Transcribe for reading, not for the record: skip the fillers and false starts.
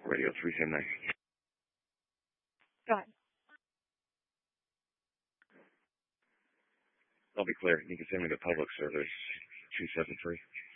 Radio 379. Go ahead. I'll be clear. You can send me to public service 273.